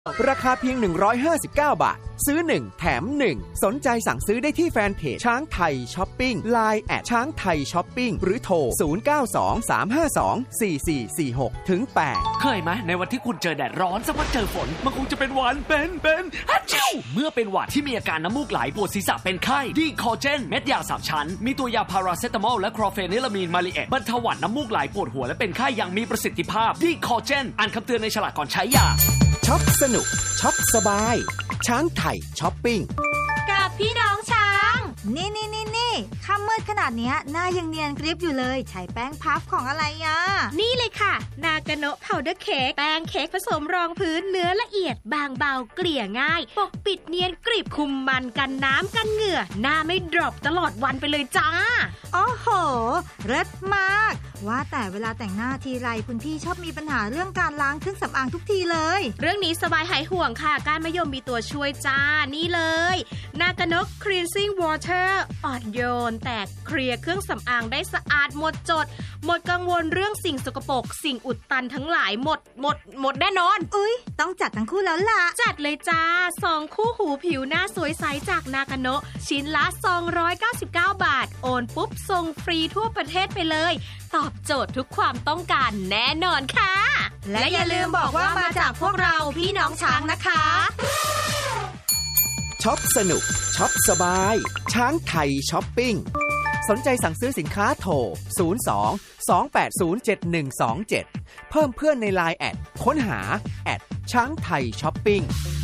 ราคาเพียง159 บาทซื้อ1แถม1สนใจสั่งซื้อได้ที่แฟนเพจช้างไทยช้อปปิ้ง LINE ช้างไทยช้อปปิ้งหรือโทร0923524446ถึง8 เคยไหมในวันที่คุณเจอแดดร้อนสักวันเจอฝนมันคงจะเป็นหวัดเป็นฮัจจิวเมื่อเป็นหวัดที่มีอาการน้ำมูกไหลปวดศีรษะเป็นไข้ดีคอเจนเม็ดยา3ชั้นมีตัวยาพาราเซตามอลและคลอเฟนิลามีนมาลิเอตบรรเทาหวัดน้ำมูกไหลปวดหัวและเป็นไข้อย่างมีประสิทธิภาพดีคอเจนอ่านคำเตือนในฉลากก่อนใช้ยาช็อปสนุกช็อปสบายช้างไทยช้อปปิ้งกับพี่น้องช้างนี่ค่ำมืดขนาดนี้หน้ายังเนียนกริบอยู่เลยใช้แป้งพัฟของอะไรอ่ะนี่เลยค่ะนากาโนะพาวเดอร์เค้กแป้งเค้กผสมรองพื้นเนื้อละเอียดบางเบาเกลี่ยง่ายปกปิดเนียนกริบคุมมันกันน้ำกันเหงื่อหน้าไม่ดรอปตลอดวันไปเลยจ้าโอ้โหเลิศมากว่าแต่เวลาแต่งหน้าทีไรคุณพี่ชอบมีปัญหาเรื่องการล้างเครื่องสำอางทุกทีเลยเรื่องนี้สบายหายห่วงค่ะก้านมะยมมีตัวช่วยจ้านี่เลยนากาโนะ Cleansing Water อ่อนโยนแต่เคลียร์เครื่องสำอางได้สะอาดหมดจดหมดกังวลเรื่องสิ่งสกปรกสิ่งอุดตันทั้งหลายหมดแน่นอนอุ๊ยต้องจัดทั้งคู่แล้วล่ะจัดเลยจ้า2คู่หูผิวหน้าสวยใสจากนากาโนะชิ้นละ299 บาทโอนปุ๊บส่งฟรีทั่วประเทศไปเลยตอบโจทย์ทุกความต้องการแน่นอนค่ะและอย่าลืมบอกว่ามาจากพวกเราพี่น้องช้างนะคะช็อปสนุกช็อปสบายช้างไทยช้อปปิ้งสนใจสั่งซื้อสินค้าโทร02-280-7127เพิ่มเพื่อนใน LINE ค้นหาช้างไทยช้อปปิ้ง